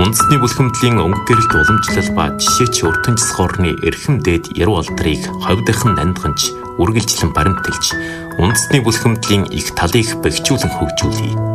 Үндэсний бүлхэмдлийн өнгө гэрэлт уламжлал ба жишээч уртан жисхорны эрхэм дээд яруу алдрыг ховдохон нандганж үргэлжлэн баримтэлж үндэсний бүлхэмдлийн их талыг бэхжүүлэн хөгжүүлье.